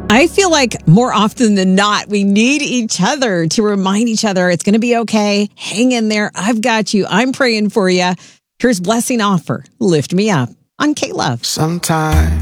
I feel like more often than not, we need each other to remind each other it's going to be okay. Hang in there. I've got you. I'm praying for you. Here's Blessing Offor. Lift Me Up on K-Love. Sometimes